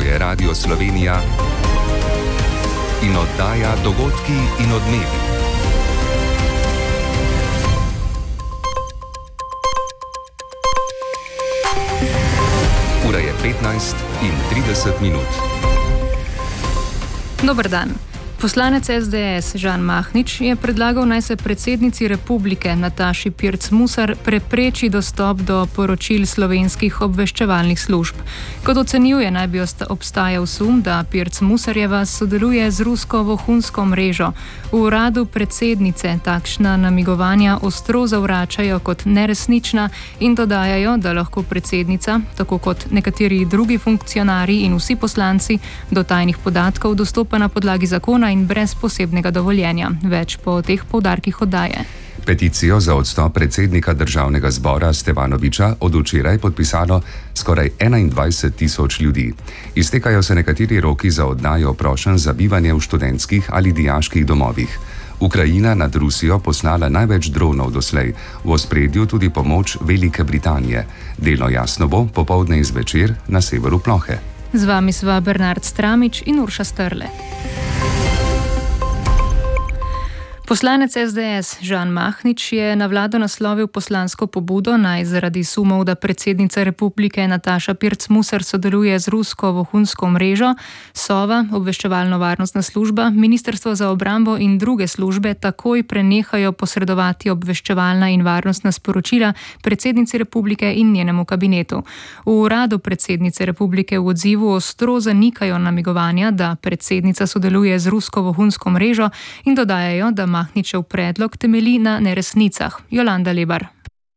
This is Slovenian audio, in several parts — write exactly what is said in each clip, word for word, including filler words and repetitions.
je Radio Slovenija in oddaja Dogodki in odmevi. Ura je petnajst in trideset minut. Dober dan. Poslanec es de es Žan Mahnič je predlagal, naj se predsednici republike Nataši Pirc Musar prepreči dostop do poročil slovenskih obveščevalnih služb. Kot ocenjuje, naj bi obstajal sum, da Pirc Musarjeva sodeluje z rusko vohunsko mrežo. V uradu predsednice takšna namigovanja ostro zavračajo kot neresnična in dodajajo, da lahko predsednica, tako kot nekateri drugi funkcionarji in vsi poslanci, do tajnih podatkov dostopa na podlagi zakona in brez posebnega dovoljenja. Več po teh poudarkih oddaje. Peticijo za odstop predsednika državnega zbora Stevanoviča od včeraj podpisalo skoraj enaindvajset tisoč ljudi. Iztekajo se nekateri roki za oddajo prošenj za bivanje v študentskih ali dijaških domovih. Ukrajina nad Rusijo poslala največ dronov doslej, v ospredju tudi pomoč Velike Britanije. Delno jasno bo popoldne in zvečer na severu plohe. Z vami sva Bernard Stramič in Urša Strle. Poslanec es de es Žan Mahnič je na vlado naslovil poslansko pobudo, naj zaradi sumov, da predsednica republike Nataša Pirc Musar sodeluje z rusko vohunsko mrežo, Sova, obveščevalno-varnostna služba, Ministrstvo za obrambo in druge službe takoj prenehajo posredovati obveščevalna in varnostna sporočila predsednici republike in njenemu kabinetu. V uradu predsednice republike v odzivu ostro zanikajo namigovanja, da predsednica sodeluje z rusko vohunsko mrežo in dodajajo, da Mahničev predlog temelji na neresnicah. Jolanda Lebar.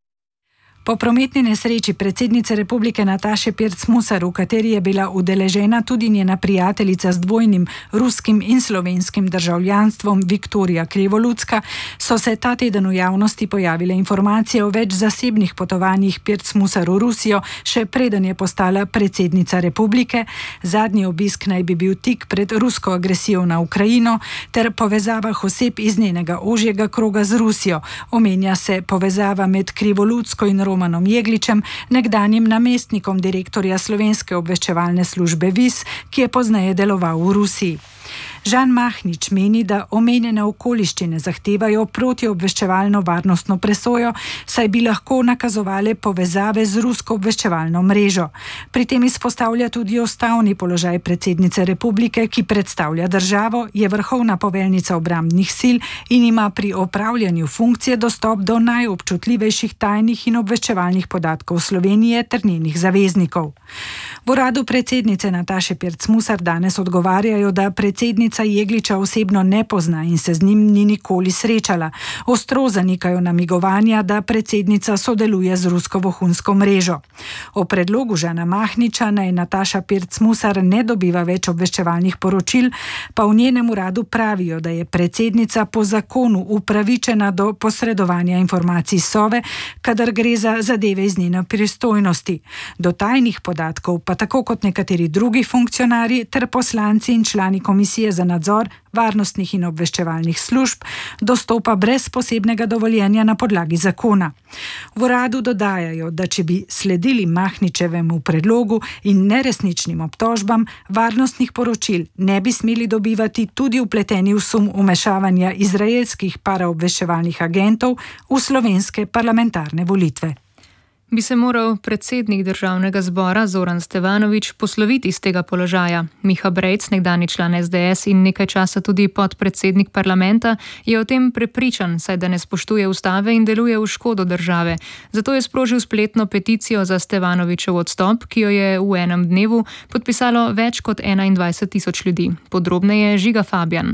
Po prometni nesreči predsednice republike Nataše Pirc Musar, v kateri je bila udeležena tudi njena prijateljica z dvojnim ruskim in slovenskim državljanstvom Viktorija Krivolutska, so se ta teden v javnosti pojavile informacije o več zasebnih potovanjih Pirc Musar v Rusijo, še preden je postala predsednica republike. Zadnji obisk naj bi bil tik pred rusko agresijo na Ukrajino ter povezavah oseb iz njenega ožjega kroga z Rusijo. Omenja se povezava med Krivolutsko in Romanom Jegličem, nekdanjim namestnikom direktorja slovenske obveščevalne službe Vis, ki je pozneje deloval v Rusiji. Žan Mahnič meni, da omenjene okoliščine zahtevajo protiobveščevalno varnostno presojo, saj bi lahko nakazovale povezave z rusko obveščevalno mrežo. Pri tem izpostavlja tudi ustavni položaj predsednice republike, ki predstavlja državo, je vrhovna poveljnica obrambnih sil in ima pri opravljanju funkcije dostop do najobčutljivejših tajnih in obveščevalnih podatkov Slovenije ter njenih zaveznikov. V uradu predsednice Nataše Pirc Musar danes odgovarjajo, da predsednica Jegliča osebno ne pozna in se z njim ni nikoli srečala. Ostro zanikajo namigovanja, da predsednica sodeluje z rusko vohunsko mrežo. O predlogu Žana Mahniča naj Nataša Pirc Musar ne dobiva več obveščevalnih poročil, pa v njenem uradu pravijo, da je predsednica po zakonu upravičena do posredovanja informacij Sove, kadar gre za zadeve iz njene pristojnosti. Do tajnih podatkov pa tako kot nekateri drugi funkcionarji ter poslanci in člani komisije za nadzor varnostnih in obveščevalnih služb dostopa brez posebnega dovoljenja na podlagi zakona. V uradu dodajajo, da če bi sledili Mahničevemu predlogu in neresničnim obtožbam, varnostnih poročil ne bi smeli dobivati tudi vpleteni v sum vmešavanja izraelskih paraobveščevalnih agentov v slovenske parlamentarne volitve. Bi se moral predsednik državnega zbora Zoran Stevanovič posloviti z tega položaja. Miha Brejc, nekdanji član es de es in nekaj časa tudi podpredsednik parlamenta, je o tem prepričan, saj da ne spoštuje ustave in deluje v škodo države. Zato je sprožil spletno peticijo za Stevanovičev odstop, ki jo je v enem dnevu podpisalo več kot enaindvajset tisoč ljudi. Podrobneje Žiga Fabjan.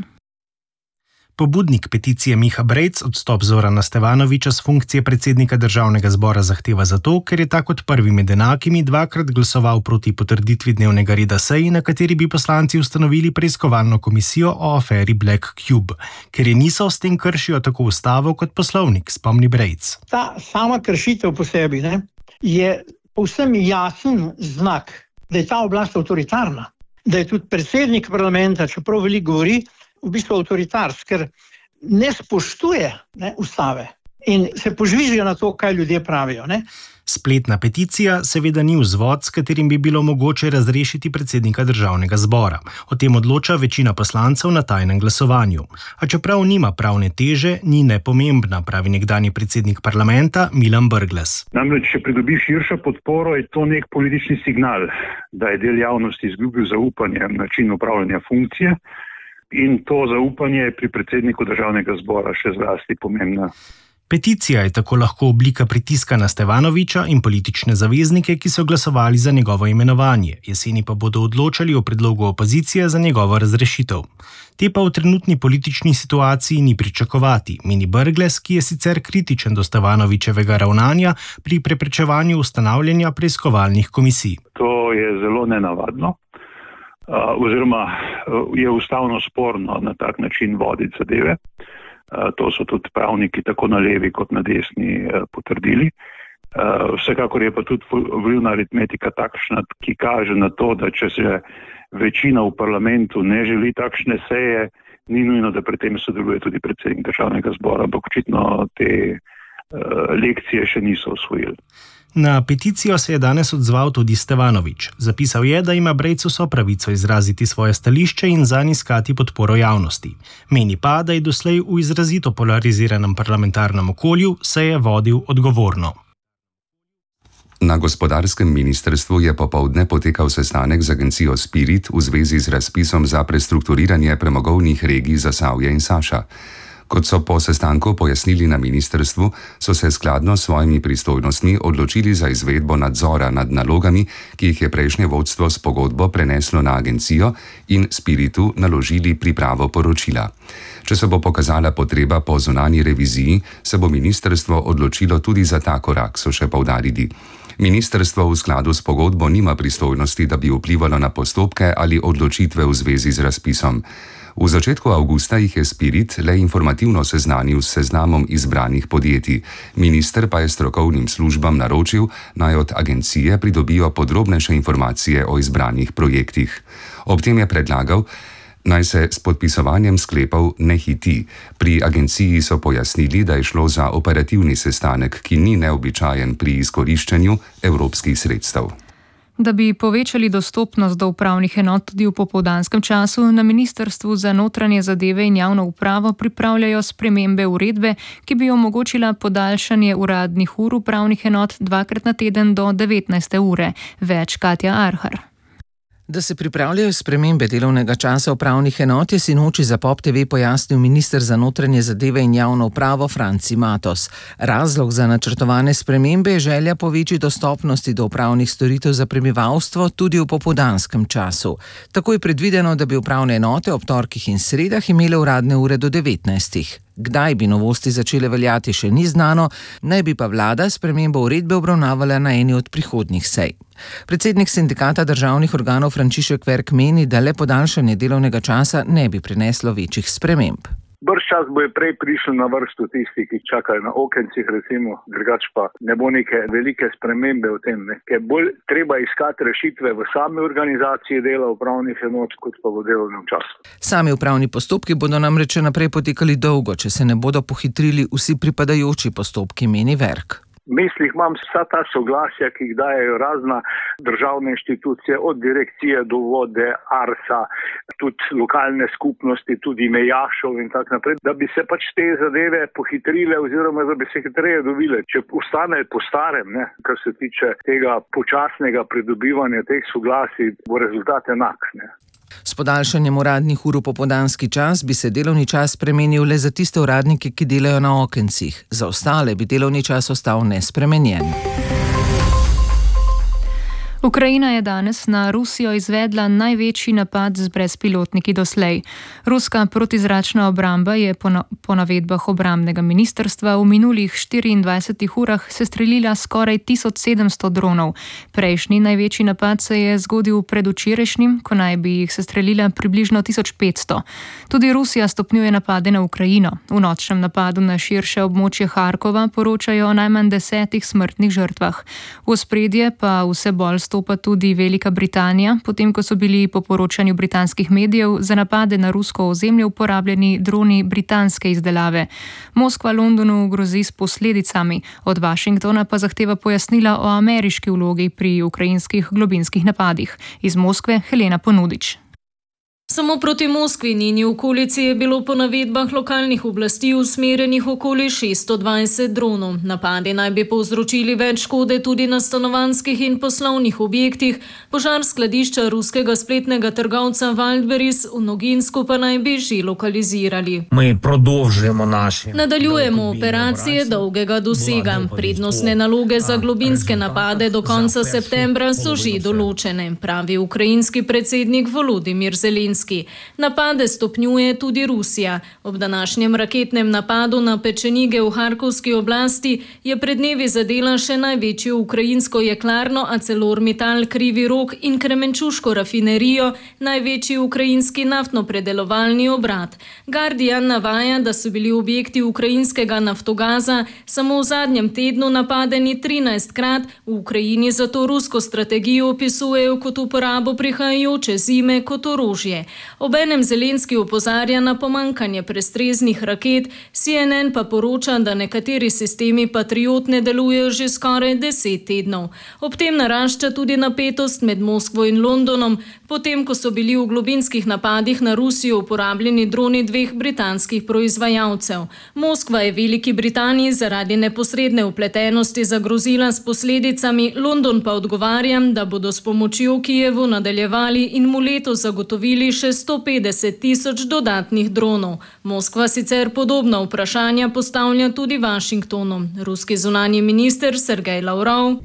Pobudnik peticije Miha Brejc odstop Zorana Stevanoviča s funkcije predsednika državnega zbora zahteva zato, ker je ta kot prvi med enakimi dvakrat glasoval proti potrditvi dnevnega reda seji, na kateri bi poslanci ustanovili preiskovalno komisijo o aferi Black Cube, ker je niso, s tem kršijo tako ustavo kot poslovnik, spomni Brejc. Ta sama kršitev po sebi ne, je povsem jasen znak, da je ta oblast avtoritarna, da je tudi predsednik parlamenta, čeprav veliko govori, v bistvu avtoritarski, ker ne spoštuje ne, ustave in se požvižgajo na to, kaj ljudje pravijo. Ne? Spletna peticija seveda ni vzvod, s katerim bi bilo mogoče razrešiti predsednika državnega zbora. O tem odloča večina poslancev na tajnem glasovanju. A čeprav nima pravne teže, ni nepomembna, pravi nekdanji predsednik parlamenta Milan Brglez. Namreč, če pridobi širšo podporo, je to nek politični signal, da je del javnosti izgubil zaupanje v način upravljanja funkcije, in to zaupanje je pri predsedniku državnega zbora še zlasti pomembno. Peticija je tako lahko oblika pritiska na Stevanoviča in politične zaveznike, ki so glasovali za njegovo imenovanje. Jeseni pa bodo odločali o predlogu opozicije za njegovo razrešitev. Te pa v trenutni politični situaciji ni pričakovati, meni Brglez, ki je sicer kritičen do Stevanovičevega ravnanja pri preprečevanju ustanavljanja preiskovalnih komisij. To je zelo nenavadno, oziroma je ustavno sporno na tak način voditi zadeve. To so tudi pravniki tako na levi kot na desni potrdili. Vsekakor je pa tudi volilna aritmetika takšna, ki kaže na to, da če se večina v parlamentu ne želi takšne seje, ni nujno, da pri tem sodeluje tudi predsednik državnega zbora, ampak očitno te lekcije še niso osvojili. Na peticijo se je danes odzval tudi Stevanovič. Zapisal je, da ima Brejc vso pravico izraziti svoje stališče in zanj iskati podporo javnosti. Meni pa, da je doslej v izrazito polariziranem parlamentarnem okolju se je vodil odgovorno. Na gospodarskem ministrstvu je popoldne potekal sestanek z agencijo Spirit v zvezi z razpisom za prestrukturiranje premogovnih regij Zasavje in Saša. Kot so po sestanku pojasnili na ministrstvu, so se skladno s svojimi pristojnostmi odločili za izvedbo nadzora nad nalogami, ki jih je prejšnje vodstvo s pogodbo preneslo na agencijo in Spiritu naložili pripravo poročila. Če se bo pokazala potreba po zunanji reviziji, se bo ministrstvo odločilo tudi za ta korak, so še poudarili. Ministrstvo v skladu s pogodbo nima pristojnosti, da bi vplivalo na postopke ali odločitve v zvezi z razpisom. V začetku avgusta jih je Spirit le informativno seznanil s seznamom izbranih podjetij. Minister pa je strokovnim službam naročil, naj od agencije pridobijo podrobnejše informacije o izbranih projektih. Ob tem je predlagal, naj se s podpisovanjem sklepov ne hiti. Pri agenciji so pojasnili, da je šlo za operativni sestanek, ki ni neobičajen pri izkoriščanju evropskih sredstev. Da bi povečali dostopnost do upravnih enot tudi v popoldanskem času, na Ministrstvu za notranje zadeve in javno upravo pripravljajo spremembe uredbe, ki bi omogočila podaljšanje uradnih ur upravnih enot dvakrat na teden do devetnajste ure. Več Katja Arhar. Da se pripravljajo spremembe delovnega časa upravnih enot, je sinoči za Pop T V pojasnil minister za notranje zadeve in javno upravo Franci Matos. Razlog za načrtovane spremembe je želja po večji dostopnosti do upravnih storitev za prebivalstvo tudi v popoldanskem času. Tako je predvideno, da bi upravne enote ob torkih in sredah imele uradne ure do devetnajstih. Kdaj bi novosti začele veljati, še ni znano, naj bi pa vlada spremembo uredbe obravnavala na eni od prihodnjih sej. Predsednik sindikata državnih organov Frančišek Verk meni, da le podaljšanje delovnega časa ne bi prineslo večjih sprememb. Brščas bo je prej prišli na vrsto tisti, ki čakajo na okencih, recimo, drugač pa ne bo neke velike spremembe v tem, ne? Ker bolj treba iskati rešitve v sami organizaciji dela upravnih enot, kot pa v delovnem času. Sami upravni postopki bodo namreč naprej potekali dolgo, če se ne bodo pohitrili vsi pripadajoči postopki, meni Verk. V mislih imam vsa ta soglasja, ki jih dajejo razna državne inštitucije, od direkcije do vode, Arsa, tudi lokalne skupnosti, tudi mejašov in tako naprej, da bi se pač te zadeve pohitrile oziroma da bi se hitreje dobile. Če ostane po starem, ne, kar se tiče tega počasnega pridobivanja teh soglasij, bo rezultat enak. Ne. S podaljšanjem uradnih ur v popoldanski čas bi se delovni čas spremenil le za tiste uradnike, ki delajo na okencih. Za ostale bi delovni čas ostal nespremenjen. Ukrajina je danes na Rusijo izvedla največji napad z brezpilotniki doslej. Ruska protizračna obramba je po, na, po navedbah obrambnega ministrstva v minulih štiriindvajsetih urah sestrelila skoraj tisoč sedemsto dronov. Prejšnji največji napad se je zgodil predvčerajšnjim, ko naj bi jih sestrelila približno tisoč petsto. Tudi Rusija stopnjuje napade na Ukrajino. V nočnem napadu na širše območje Harkova poročajo o najmanj desetih smrtnih žrtvah. V ospredje pa vse bolj stopi zastopa tudi Velika Britanija, potem ko so bili po poročanju britanskih medijev za napade na rusko ozemlje uporabljeni droni britanske izdelave. Moskva Londonu grozi s posledicami, od Washingtona pa zahteva pojasnila o ameriški vlogi pri ukrajinskih globinskih napadih. Iz Moskve Helena Ponudič. Samo proti Moskvi in njeni okolici je bilo po navedbah lokalnih oblasti usmerjenih okoli šeststo dvajset dronov. Napadi naj bi povzročili več škode tudi na stanovanjskih in poslovnih objektih. Požar skladišča ruskega spletnega trgovca Wildberries v Noginsku pa naj bi že lokalizirali. Nadaljujemo operacije dolgega dosega. Prednostne naloge za globinske napade do konca septembra so že določene, pravi ukrajinski predsednik Volodymyr Zelenský. Napade stopnjuje tudi Rusija. Ob današnjem raketnem napadu na pečenige v Harkovski oblasti je pred dnevi zadela še največjo ukrajinsko jeklarno ArcelorMittal Krivi Rog in Kremenčuško rafinerijo, največji ukrajinski naftno-predelovalni obrat. Guardian navaja, da so bili objekti ukrajinskega naftogaza samo v zadnjem tednu napadeni trinajstkrat, v Ukrajini zato rusko strategijo opisujejo kot uporabo prihajajoče zime kot orožje. Obenem Zelenski opozarja na pomankanje prestreznih raket, C N N pa poroča, da nekateri sistemi Patriot ne delujejo že skoraj deset tednov. Ob tem narašča tudi napetost med Moskvo in Londonom, potem ko so bili v globinskih napadih na Rusijo uporabljeni droni dveh britanskih proizvajalcev. Moskva je Veliki Britaniji zaradi neposredne vpletenosti zagrozila s posledicami, London pa odgovarja, da bodo s pomočjo Kijevu nadaljevali in mu letos zagotovili še sto petdeset tisoč dodatnih dronov. Moskva sicer podobna vprašanja postavlja tudi Washingtonu. Ruski zunanji minister Sergej Lavrov: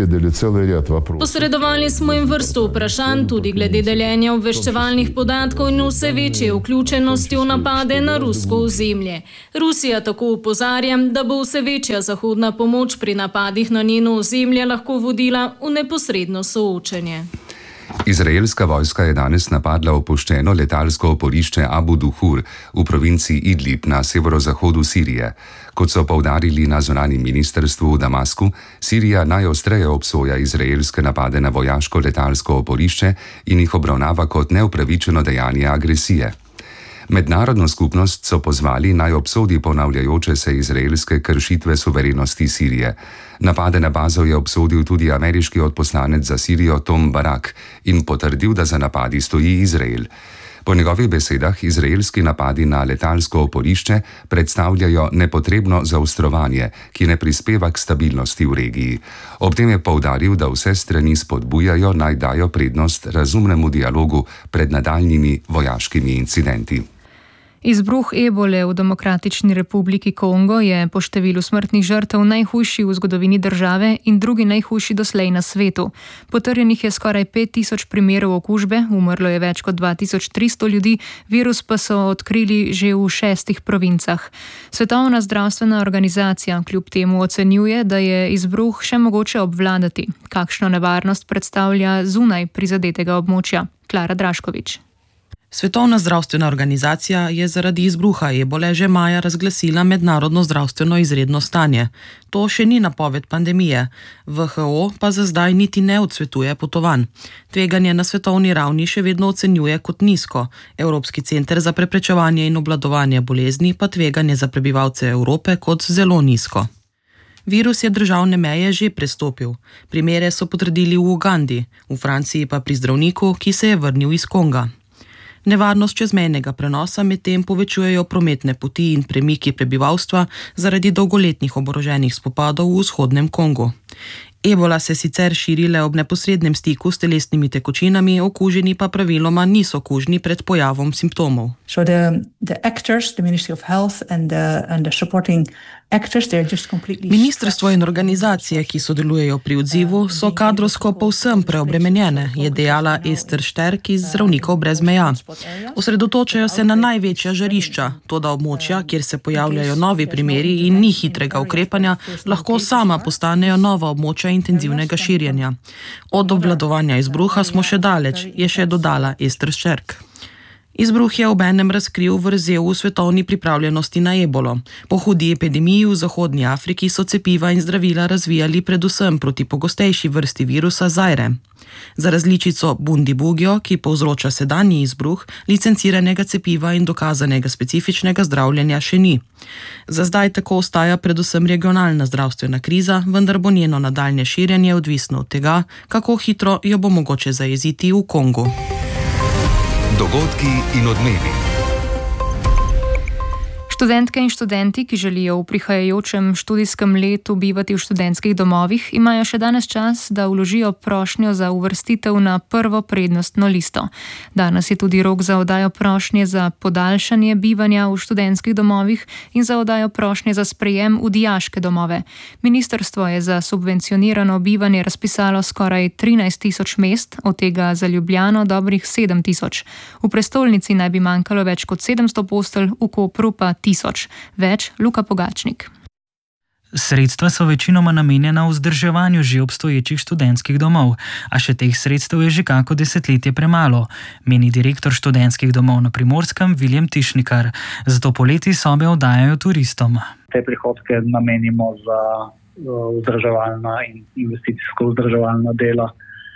Posredovali smo jim vrsto vprašanj tudi glede deljenja obveščevalnih podatkov in vse večje vključenosti v napade na rusko ozemlje. Rusija tako opozarja, da bo vse večja zahodna pomoč pri napadih na njeno ozemlje lahko vodila v neposredno soočenje. Izraelska vojska je danes napadla opuščeno letalsko oporišče Abu Duhur v provinciji Idlib na severozahodu Sirije. Kot so poudarili na zunanjem ministrstvu v Damasku, Sirija najostreje obsoja izraelske napade na vojaško letalsko oporišče in jih obravnava kot neupravičeno dejanje agresije. Mednarodno skupnost so pozvali naj obsodi ponavljajoče se izraelske kršitve suverenosti Sirije. Napade na bazo je obsodil tudi ameriški odposlanec za Sirijo Tom Barak in potrdil, da za napadi stoji Izrael. Po njegovih besedah izraelski napadi na letalsko oporišče predstavljajo nepotrebno zaostrovanje, ki ne prispeva k stabilnosti v regiji. Ob tem je poudaril, da vse strani spodbujajo naj dajo prednost razumnemu dialogu pred nadaljnjimi vojaškimi incidenti. Izbruh ebole v Demokratični republiki Kongo je po številu smrtnih žrtev najhujši v zgodovini države in drugi najhujši doslej na svetu. Potrjenih je skoraj pet tisoč primerov okužbe, umrlo je več kot dva tisoč tristo ljudi, virus pa so odkrili že v šestih provincah. Svetovna zdravstvena organizacija kljub temu ocenjuje, da je izbruh še mogoče obvladati. Kakšno nevarnost predstavlja zunaj prizadetega območja? Klara Draškovič. Svetovna zdravstvena organizacija je zaradi izbruha ebole že maja razglasila mednarodno zdravstveno izredno stanje. To še ni napoved pandemije. W H O pa za zdaj niti ne odsvetuje potovanj. Tveganje na svetovni ravni še vedno ocenjuje kot nizko. Evropski center za preprečevanje in obvladovanje bolezni pa tveganje za prebivalce Evrope kot zelo nizko. Virus je državne meje že prestopil. Primere so potrdili v Ugandi, v Franciji pa pri zdravniku, ki se je vrnil iz Konga. Nevarnost čezmejnega prenosa medtem povečujejo prometne poti in premiki prebivalstva zaradi dolgoletnih oboroženih spopadov v vzhodnem Kongu. Ebola se sicer širi le ob neposrednem stiku s telesnimi tekočinami, okuženi pa praviloma niso kužni pred pojavom simptomov. So the, the actors, the Ministry of Health and the, and the supporting actors, they're just completely... Ministrstvo in organizacije, ki sodelujejo pri odzivu, so kadrovsko povsem preobremenjene, je dejala Ester Šterk iz Zdravnikov brez meja. Osredotočajo se na največja žarišča, toda območja, kjer se pojavljajo novi primeri in ni hitrega ukrepanja, lahko sama postanejo nova območja intenzivnega širjenja. Od obvladovanja izbruha smo še daleč, je še dodala Ester Šterk. Izbruh je obenem razkril vrzel v svetovni pripravljenosti na ebolo. Po hudi epidemiji v Zahodnji Afriki so cepiva in zdravila razvijali predvsem proti pogostejši vrsti virusa Zaire. Za različico Bundibugyo, ki povzroča sedanji izbruh, licenciranega cepiva in dokazanega specifičnega zdravljenja še ni. Za zdaj tako ostaja predvsem regionalna zdravstvena kriza, vendar bo njeno nadaljnje širjenje odvisno od tega, kako hitro jo bo mogoče zajeziti v Kongu. Dogodki in odmevi. Študentke in študenti, ki želijo v prihajajočem študijskem letu bivati v študentskih domovih, imajo še danes čas, da vložijo prošnjo za uvrstitev na prvo prednostno listo. Danes je tudi rok za oddajo prošnje za podaljšanje bivanja v študentskih domovih in za oddajo prošnje za sprejem v dijaške domove. Ministrstvo je za subvencionirano bivanje razpisalo skoraj trinajst tisoč mest, od tega za Ljubljano dobrih sedem tisoč. V prestolnici naj bi manjkalo več kot sedemsto postelj, v Kopru pa tisoč. Več Luka Pogačnik. Sredstva so večinoma namenjena vzdrževanju že obstoječih študentskih domov, a še teh sredstev je že kako desetletje premalo, meni direktor študentskih domov na Primorskem Viljem Tišnikar. Zato poleti sobe oddajajo turistom. Te prihodke namenimo za vzdrževalna in investicijsko vzdrževalna dela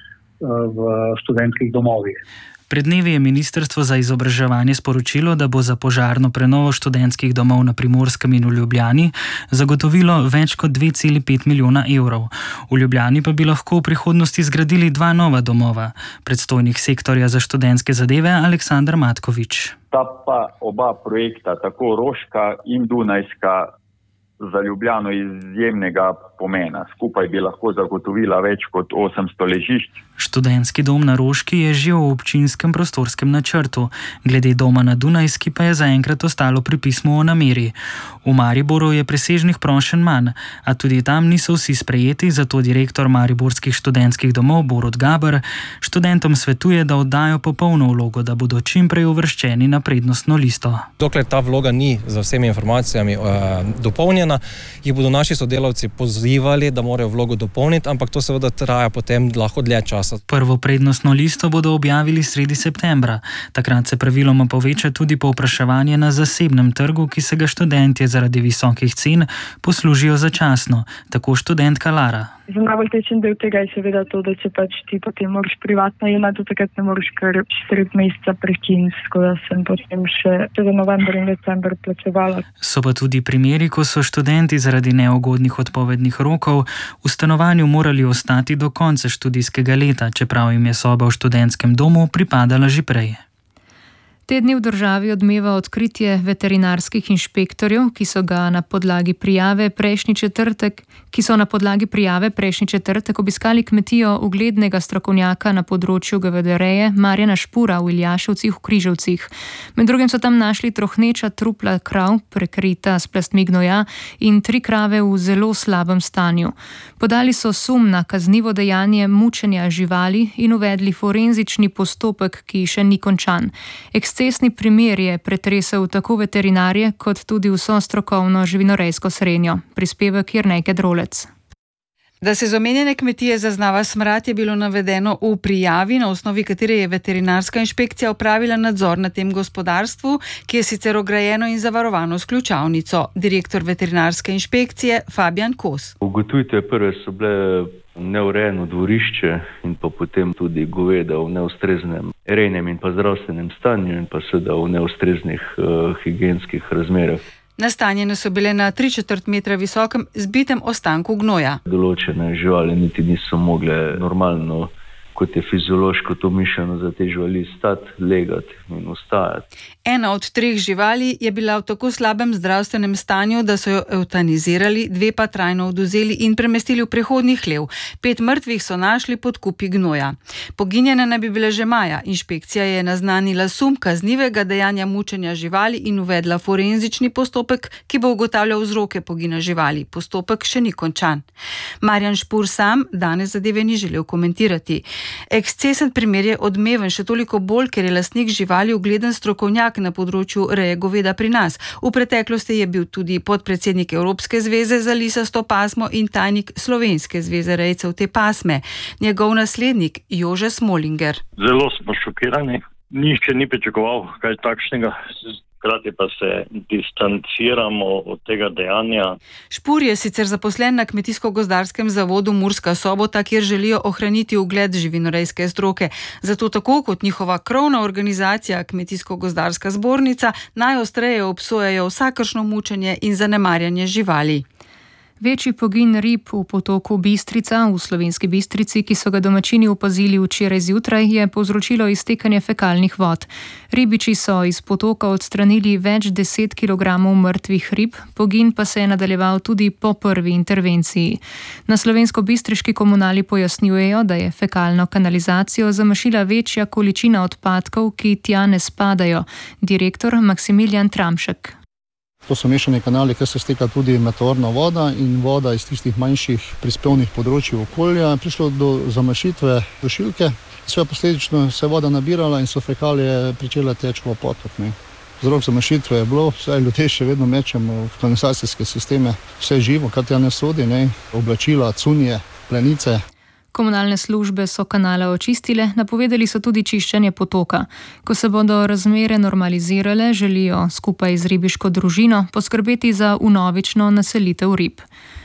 v študentskih domovih. Pred dnevi je Ministrstvo za izobraževanje sporočilo, da bo za požarno prenovo študentskih domov na Primorskem in v Ljubljani zagotovilo več kot dve celi pet milijona evrov. V Ljubljani pa bi lahko v prihodnosti zgradili dva nova domova. Predstojnik sektorja za študentske zadeve Aleksandar Matkovič. Ta pa oba projekta, tako Roška in Dunajska, za Ljubljano izjemnega pomena. Skupaj bi lahko zagotovila več kot osemsto ležišč. Študentski dom na Roški je že v občinskem prostorskem načrtu. Glede doma na Dunajski pa je zaenkrat ostalo pri pismu o nameri. V Mariboru je presežnih prošenj manj, a tudi tam niso vsi sprejeti, zato direktor mariborskih študentskih domov Borut Gaber študentom svetuje, da oddajo popolno vlogo, da bodo čim prej uvrščeni na prednostno listo. Dokler ta vloga ni z vsemi informacijami uh, dopolnjena, jih bodo naši sodelavci pozivali, da morajo vlogo dopolniti, ampak to seveda traja potem lahko dlje časa. Prvo prednostno listo bodo objavili sredi septembra. Takrat se praviloma poveča tudi povpraševanje na zasebnem trgu, ki se ga študentje zaradi visokih cen poslužijo začasno. Tako študentka Lara. Za najbolj tečen del tega je seveda to, da če pač ti potem moraš privatno jemati, takrat ne moraš kar sred meseca prekiniti, tako da sem potem še za november in december plačevala. So pa tudi primeri, ko so študenti zaradi neugodnih odpovednih rokov v stanovanju morali ostati do konca študijskega leta, čeprav jim je soba v študentskem domu pripadala že prej. Te dni v državi odmeva odkritje veterinarskih inšpektorjev, ki so ga na podlagi prijave prejšnji četrtek, ki so na podlagi prijave prejšnji četrtek obiskali kmetijo uglednega strokovnjaka na področju govedoreje Marjana Špura v Iljaševcih v Križevcih. Med drugim so tam našli trohneča trupla krav, prekrita s plastmi gnoja, in tri krave v zelo slabem stanju. Podali so sum na kaznivo dejanje mučenja živali in uvedli forenzični postopek, ki še ni končan. Ekscesni primer je pretresel tako veterinarje kot tudi vso strokovno živinorejsko srenjo. Prispevek Jernejke Drolec. Da se z omenjene kmetije zaznava smrad, je bilo navedeno v prijavi, na osnovi katere je veterinarska inšpekcija opravila nadzor na tem gospodarstvu, ki je sicer ograjeno in zavarovano s ključavnico. Direktor veterinarske inšpekcije Fabijan Kos. Ugotovitve prve so bile neurejeno dvorišče in pa potem tudi goveda v neustreznem rejnem in pa zdravstvenem stanju in pa seveda v neustreznih uh, higienskih razmerah. Nastanjene so bile na tri četrt metra visokem zbitem ostanku gnoja. Določene živali niti niso mogle normalno, kot je fiziološko to mišljeno za te živali, stati, legati in ustajati. Ena od treh živali je bila v tako slabem zdravstvenem stanju, da so jo evtanizirali, dve pa trajno odvzeli in premestili v prehodni hlev. Pet mrtvih so našli pod kupi gnoja. Poginjene naj bi bile že maja. Inšpekcija je naznanila sum kaznivega dejanja mučenja živali in uvedla forenzični postopek, ki bo ugotavljal vzroke pogina živali. Postopek še ni končan. Marjan Špur sam danes zadeve ni želel komentirati. Ekscesen primer je odmeven še toliko bolj, ker je lastnik živali ugleden strokovnjak na področju reje goveda pri nas. V preteklosti je bil tudi podpredsednik Evropske zveze za lisasto pasmo in tajnik Slovenske zveze rejcev te pasme. Njegov naslednik Jože Smolinger. Zelo smo šokirani. Nihče ni pričakoval kaj takšnega. hkrati pa se distanciramo od tega dejanja. Špur je sicer zaposlen na Kmetijsko-gozdarskem zavodu Murska Sobota, kjer želijo ohraniti ugled živinorejske stroke. Zato tako kot njihova krovna organizacija Kmetijsko-gozdarska zbornica najostreje obsojajo vsakršno mučenje in zanemarjanje živali. Večji pogin rib v potoku Bistrica v Slovenski Bistrici, ki so ga domačini opazili včeraj zjutraj, je povzročilo iztekanje fekalnih vod. Ribiči so iz potoka odstranili več deset kilogramov mrtvih rib, pogin pa se je nadaljeval tudi po prvi intervenciji. Na slovensko-bistriški komunali pojasnjujejo, da je fekalno kanalizacijo zamašila večja količina odpadkov, ki tja ne spadajo. Direktor Maksimilijan Tramšek. To so mešani kanali, kjer se steka tudi meteorna voda in voda iz tistih manjših prispevnih področij okolja. Prišlo do zamašitve dušilke, sve posledično se je voda nabirala in so fekalije pričele teči v potok. Ne. Vzrok zamašitve je bilo, vse ljudje še vedno mečemo v kanalizacijske sisteme, vse živo, kar tja ne sodi, ne. Oblačila, cunje, plenice. Komunalne službe so kanale očistile, napovedali so tudi čiščenje potoka. Ko se bodo razmere normalizirale, želijo skupaj z ribiško družino poskrbeti za vnovično naselitev rib.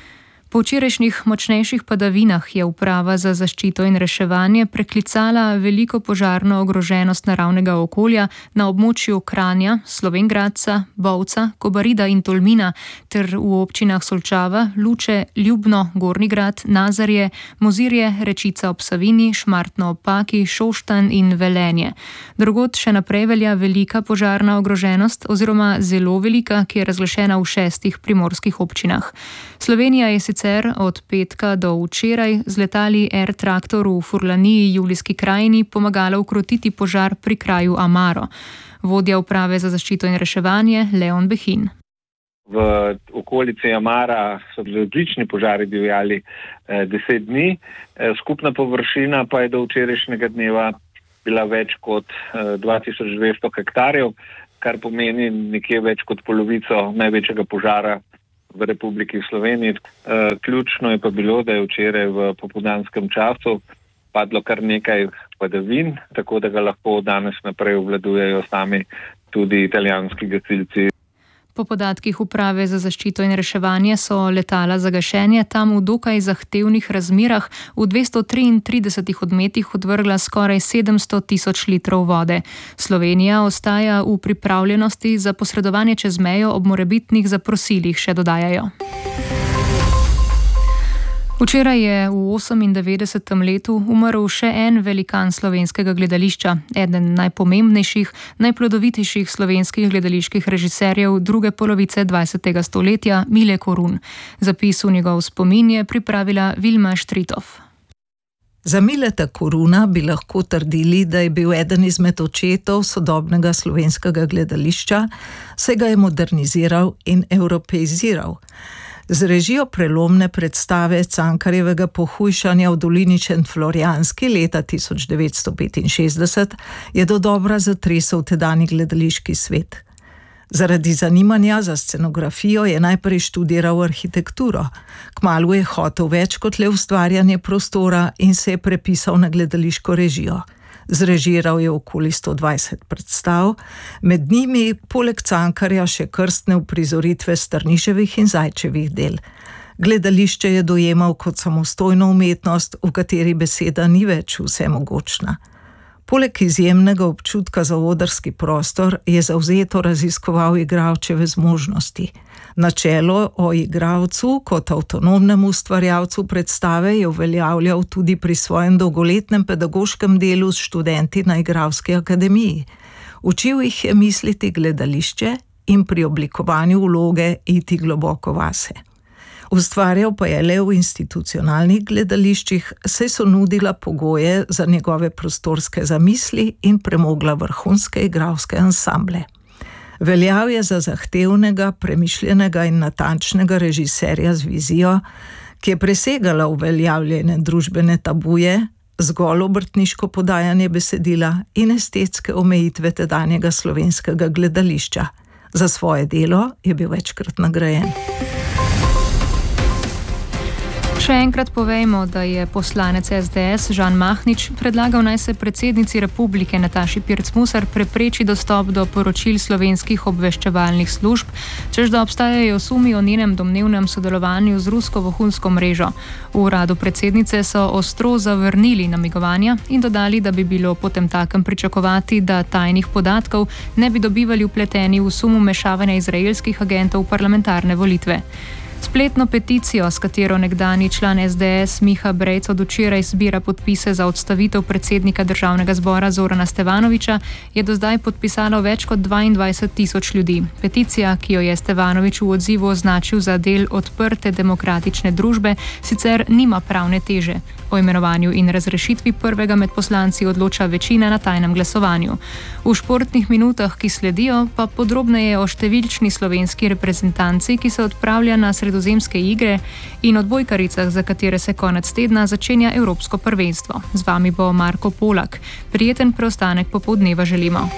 Po včerajšnjih močnejših padavinah je Uprava za zaščito in reševanje preklicala veliko požarno ogroženost naravnega okolja na območju Kranja, Slovenj Gradca, Bovca, Kobarida in Tolmina ter v občinah Solčava, Luče, Ljubno, Gornji Grad, Nazarje, Mozirje, Rečica ob Savinji, Šmartno ob Paki, Šoštanj in Velenje. Drugod še naprej velja velika požarna ogroženost oziroma zelo velika, ki je razglašena v šestih primorskih občinah. Slovenija je sicer od petka do včeraj z letali Air Traktor v Furlaniji, Julijski krajini, pomagala ukrotiti požar pri kraju Amaro. Vodja Uprave za zaščito in reševanje Leon Behin. V okolici Amara so različni požari divjali eh, deset dni, eh, skupna površina pa je do včerajšnjega dneva bila več kot eh, dva tisoč dvesto hektarjev, kar pomeni nekje več kot polovico največjega požara v Republiki Sloveniji. Ključno je pa bilo, da je včeraj v popoldanskem času padlo kar nekaj padavin, tako da ga lahko danes naprej obvladujejo sami tudi italijanski gasilci. Po podatkih Uprave za zaščito in reševanje so letala za gašenje tam v dokaj zahtevnih razmerah v dvesto triintridesetih odmetih odvrgla skoraj sedemsto tisoč litrov vode. Slovenija ostaja v pripravljenosti za posredovanje čez mejo ob morebitnih zaprosilih, še dodajajo. Včeraj je v osemindevetdesetem letu umrl še en velikan slovenskega gledališča, eden najpomembnejših, najplodovitejših slovenskih gledaliških režiserjev druge polovice dvajsetega stoletja, Mile Korun. Zapis v njegov spomin je pripravila Vilma Štritov. Za Mileta Koruna bi lahko trdili, da je bil eden izmed očetov sodobnega slovenskega gledališča, saj ga je moderniziral in evropeiziral. Z režijo prelomne predstave Cankarjevega pohujšanja v dolini Šentflorjanski leta tisoč devetsto petinšestdeset je dodobra zatresel tedanji gledališki svet. Zaradi zanimanja za scenografijo je najprej študiral arhitekturo, kmalu je hotel več kot le ustvarjanje prostora in se je prepisal na gledališko režijo. Zrežiral je okoli sto dvajset predstav, med njimi poleg Cankarja še krstne uprizoritve Strniševih in Zajčevih del. Gledališče je dojemal kot samostojno umetnost, v kateri beseda ni več vsemogočna. Poleg izjemnega občutka za odrski prostor je zavzeto raziskoval igralčeve zmožnosti. Načelo o igralcu kot avtonomnemu ustvarjalcu predstave je uveljavljal tudi pri svojem dolgoletnem pedagoškem delu s študenti na Igralski akademiji. Učil jih je misliti gledališče in pri oblikovanju vloge iti globoko vase. Ustvarjal pa je le v institucionalnih gledališčih, saj so nudila pogoje za njegove prostorske zamisli in premogla vrhunske igralske ansamble. Veljal je za zahtevnega, premišljenega in natančnega režiserja z vizijo, ki je presegala uveljavljene družbene tabuje, zgolj obrtniško podajanje besedila in estetske omejitve tedanjega slovenskega gledališča. Za svoje delo je bil večkrat nagrajen. Še enkrat povejmo, da je poslanec S D S Žan Mahnič predlagal, naj se predsednici republike Nataši Pirc Musar prepreči dostop do poročil slovenskih obveščevalnih služb, čež da obstajajo sumi o njenem domnevnem sodelovanju z rusko vohunsko mrežo. V uradu predsednice so ostro zavrnili namigovanja in dodali, da bi bilo potemtakem pričakovati, da tajnih podatkov ne bi dobivali vpleteni v sum vmešavanja izraelskih agentov v parlamentarne volitve. Spletno peticijo, s katero nekdanji član S D S Miha Brejc od včeraj zbira podpise za odstavitev predsednika državnega zbora Zorana Stevanoviča, je do zdaj podpisalo več kot dvaindvajset tisoč ljudi. Peticija, ki jo je Stevanovič v odzivu označil za del odprte demokratične družbe, sicer nima pravne teže. O imenovanju in razrešitvi prvega med poslanci odloča večina na tajnem glasovanju. V športnih minutah, ki sledijo, pa podrobneje o številčni slovenski reprezentanci, ki se odpravlja na sredozemske igre, in odbojkaricah, za katere se konec tedna začenja Evropsko prvenstvo. Z vami bo Marko Polak. Prijeten preostanek popoldneva želimo.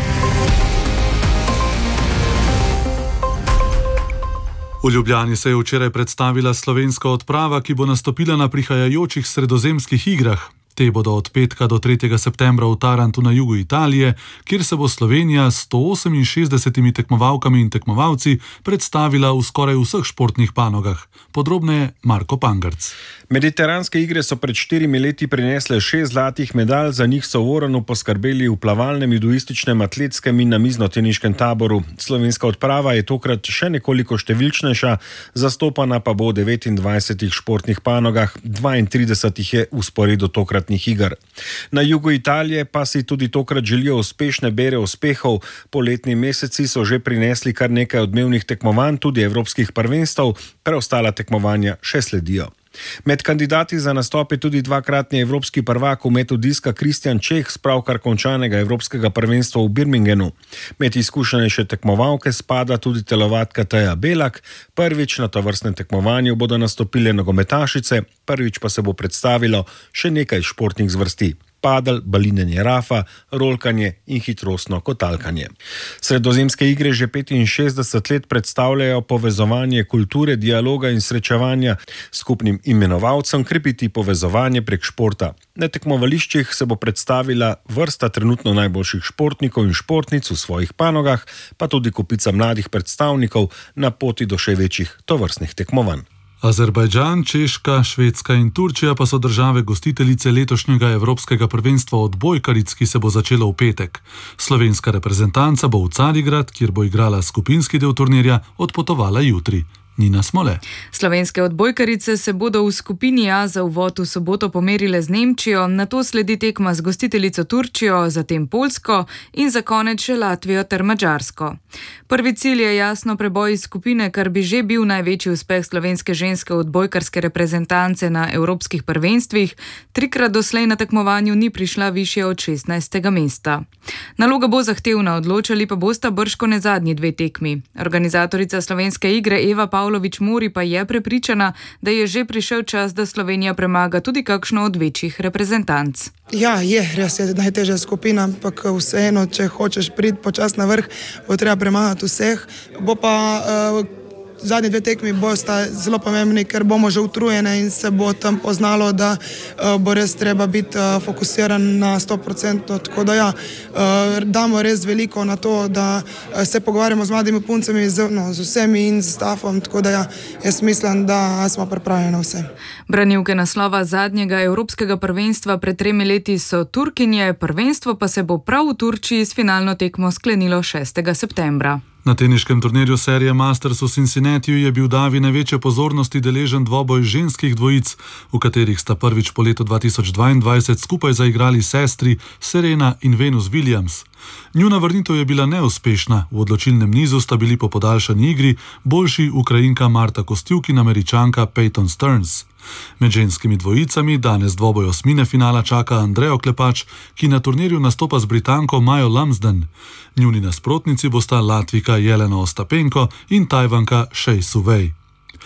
V Ljubljani se je včeraj predstavila slovenska odprava, ki bo nastopila na prihajajočih sredozemskih igrah. Te bodo od petka do tretjega septembra v Tarantu na jugu Italije, kjer se bo Slovenija s sto oseminšestdesetimi tekmovalkami in tekmovalci predstavila v skoraj vseh športnih panogah. Podrobneje Marko Pangarc. Mediteranske igre so pred štirimi leti prinesle šest zlatih medalj, za njih so v Oranu poskrbeli v plavalnem, judoističnem, atletskem in namiznoteniškem taboru. Slovenska odprava je tokrat še nekoliko številčnejša, zastopana pa bo v devetindvajsetih športnih panogah, dvaintrideset jih je v sporedu tokratnih iger. Na jugu Italije pa si tudi tokrat želijo uspešne bere uspehov. Poletni meseci so že prinesli kar nekaj odmevnih tekmovanj, tudi evropskih prvenstev, preostala tekmovanja še sledijo. Med kandidati za nastop je tudi dvakratni evropski prvak v metu diska Kristjan Čeh z pravkar končanega evropskega prvenstva v Birmingenu. Med izkušenejše tekmovalke spada tudi telovadka Teja Belak. Prvič na tovrstnem tekmovanju bodo nastopile nogometašice, prvič pa se bo predstavilo še nekaj športnih zvrsti. Padel, balinjenje rafa, rolkanje in hitrostno kotalkanje. Sredozemske igre že petinšestdeset let predstavljajo povezovanje kulture, dialoga in srečevanja, skupnim imenovalcem krepiti povezovanje prek športa. Na tekmovališčih se bo predstavila vrsta trenutno najboljših športnikov in športnic v svojih panogah, pa tudi kopica mladih predstavnikov na poti do še večjih tovrstnih tekmovanj. Azerbajdžan, Češka, Švedska in Turčija pa so države gostiteljice letošnjega evropskega prvenstva odbojkaric, ki se bo začelo v petek. Slovenska reprezentanca bo v Carigrad, kjer bo igrala skupinski del turnirja, odpotovala jutri. Nina Smole. Slovenske odbojkarice se bodo v skupini A za uvod v soboto pomerile z Nemčijo, nato sledi tekma z gostiteljico Turčijo, zatem Poljsko in za konec še Latvijo ter Madžarsko. Prvi cilj je jasno preboj iz skupine, kar bi že bil največji uspeh slovenske ženske odbojkarske reprezentance na evropskih prvenstvih. Trikrat doslej na tekmovanju ni prišla višje od šestnajstega mesta. Naloga bo zahtevna, odločali pa bosta bržkone zadnji dve tekmi. Organizatorica slovenske igre Eva Pavlović Mori pa je prepričana, da je že prišel čas, da Slovenija premaga tudi kakšno od večjih reprezentanc. Ja, je, res je najtežja skupina, ampak vseeno, če hočeš priti počasi na vrh, bo treba premagati vseh. Bo pa uh, zadnji dve tekmi bosta zelo pomembni, ker bomo že utrujene in se bo tam poznalo, da uh, bo res treba biti uh, fokusiran na sto procentov. Tako da ja, uh, damo res veliko na to, da uh, se pogovarjamo z mladimi puncami, z, no, z vsemi in z stafom, tako da ja, jaz mislim, da smo pripravljeni na vse. Branilke naslova zadnjega evropskega prvenstva pred tremi leti so Turkinje, prvenstvo pa se bo prav v Turčiji s finalno tekmo sklenilo šestega septembra. Na teniškem turnirju serije Masters v Cincinnatiju je bil davi največje pozornosti deležen dvoboj ženskih dvojic, v katerih sta prvič po letu dva tisoč dvaindvajset skupaj zaigrali sestri Serena in Venus Williams. Njuna vrnitev je bila neuspešna, v odločilnem nizu sta bili po podaljšani igri boljši Ukrajinka Marta Kostyuk in Američanka Peyton Stearns. Med ženskimi dvojicami danes dvoboj osmine finala čaka Andrejo Klepač, ki na turnirju nastopa z Britanko Majo Lumsden. Njuni nasprotnici bosta Latvika Jelena Ostapenko in Tajvanka Shea Suvej.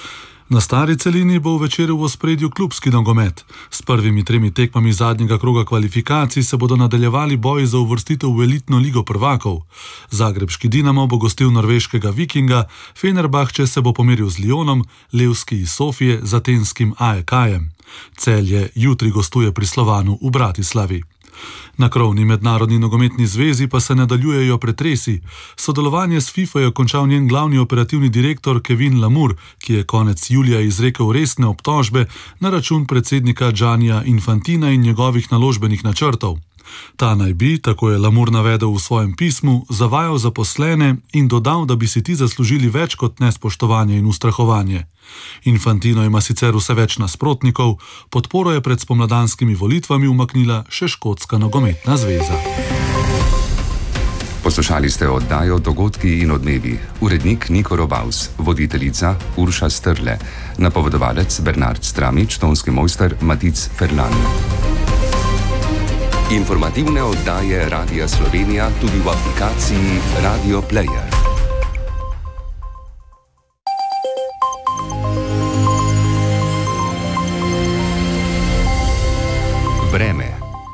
Na stari celini bo v večeru v ospredju klubski nogomet. S prvimi tremi tekmami zadnjega kroga kvalifikacij se bodo nadaljevali boji za uvrstitev v elitno ligo prvakov. Zagrebški Dinamo bo gostil norveškega Vikinga, Fenerbahče se bo pomeril z Lyonom, Levski iz Sofije z atenskim A E K-jem. Celje jutri gostuje pri Slovanu v Bratislavi. Na krovni mednarodni nogometni zvezi pa se nadaljujejo pretresi. Sodelovanje s FIFA je končal njen glavni operativni direktor Kevin Lamour, ki je konec julija izrekel resne obtožbe na račun predsednika Giannija Infantina in njegovih naložbenih načrtov. Ta naj bi, tako je Lamour navedel v svojem pismu, zavajal zaposlene in dodal, da bi si ti zaslužili več kot nespoštovanje in ustrahovanje. Infantino ima sicer vse več nasprotnikov, podporo je pred spomladanskimi volitvami umaknila še Škotska nogometna zveza. Poslušali ste oddajo Dogodki in odmevi. Urednik Niko Robaus, voditeljica Urša Strle, napovedovalec Bernard Stramič, tonski mojster Matic Ferlan. Informativne oddaje Radia Slovenija tudi v aplikaciji Radio Player. Vreme.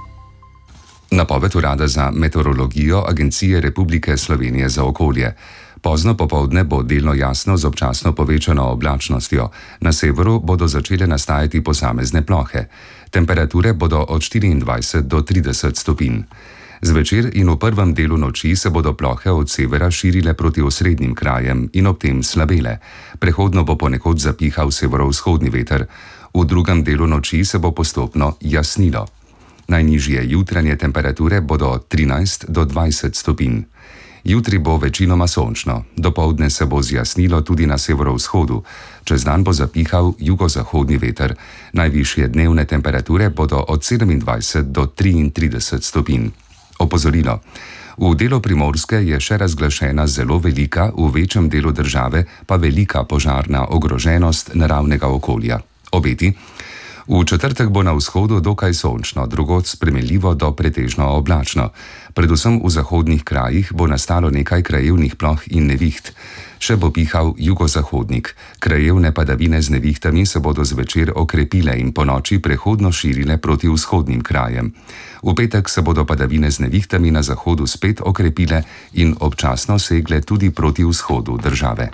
Napoved Urada za meteorologijo Agencije Republike Slovenije za okolje. Pozno popoldne bo delno jasno z občasno povečano oblačnostjo. Na severu bodo začele nastajati posamezne plohe. Temperature bodo od štiriindvajset do trideset stopinj. Zvečer in v prvem delu noči se bodo plohe od severa širile proti osrednjim krajem in ob tem slabele. Prehodno bo ponekod zapihal severovzhodni veter. V drugem delu noči se bo postopno jasnilo. Najnižje jutranje temperature bodo od trinajst do dvajset stopinj. Jutri bo večinoma sončno, dopoldne se bo zjasnilo tudi na severovzhodu, čez dan bo zapihal jugozahodni veter. Najvišje dnevne temperature bodo od sedemindvajset do triintrideset stopinj. Opozorilo. V delu Primorske je še razglašena zelo velika, v večjem delu države pa velika požarna ogroženost naravnega okolja. Obeti. V četrtek bo na vzhodu dokaj sončno, drugod spremenljivo do pretežno oblačno. Predvsem v zahodnih krajih bo nastalo nekaj krajevnih ploh in neviht. Še bo pihal jugozahodnik. Krajevne padavine z nevihtami se bodo zvečer okrepile in ponoči prehodno širile proti vzhodnim krajem. V petek se bodo padavine z nevihtami na zahodu spet okrepile in občasno segle tudi proti vzhodu države.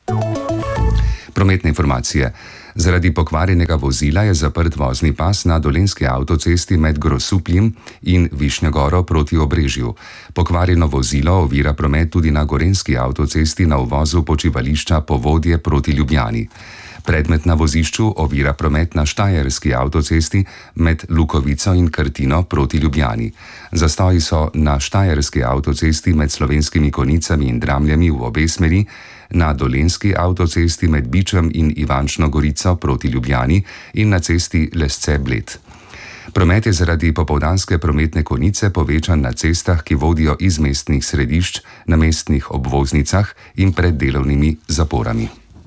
Prometne informacije. Zaradi pokvarjenega vozila je zaprt vozni pas na dolenjski avtocesti med Grosupljem in Višnjegoro proti Obrežju. Pokvarjeno vozilo ovira promet tudi na gorenjski avtocesti na uvozu počivališča Povodje proti Ljubljani. Predmet na vozišču ovira promet na štajerski avtocesti med Lukovico in Krtino proti Ljubljani. Zastoji so na štajerski avtocesti med Slovenskimi Konicami in Dramljami v obe smeri, na dolenjski avtocesti med Bičem in Ivančno Gorico proti Ljubljani in na cesti Lesce-Bled. Promet je zaradi popoldanske prometne konice povečan na cestah, ki vodijo iz mestnih središč, na mestnih obvoznicah in pred delovnimi zaporami.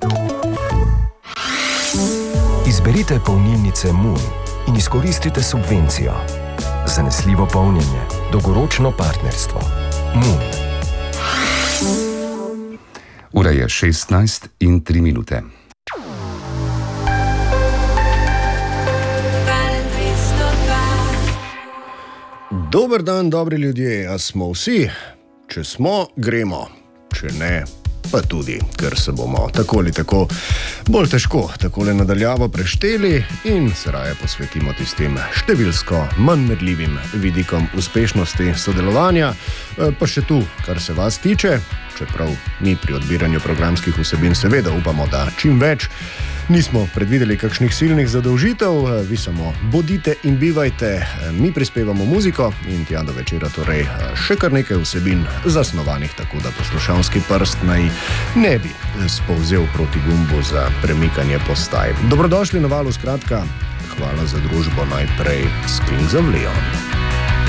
Izberite polnilnice Moon in izkoristite subvencijo. Zanesljivo polnjenje, dolgoročno partnerstvo. Moon. Ura je šestnajst in tri minute. Dober dan, dobri ljudje, a smo vsi? Če smo, gremo. Če ne, pa tudi, ker se bomo tako ali tako bolj težko takole nadaljavo prešteli in se raje posvetimo tistim številsko manj merljivim vidikom uspešnosti sodelovanja. Pa še tu, kar se vas tiče, čeprav mi pri odbiranju programskih vsebin seveda upamo, da čim več. Nismo predvideli kakšnih silnih zadolžitev, vi samo bodite in bivajte, mi prispevamo muziko in tja do večera torej še kar nekaj vsebin zasnovanih, tako da poslušalski prst naj ne bi spolzel proti gumbu za premikanje postaj. Dobrodošli na valu, skratka, hvala za družbo najprej s Kings of Leon.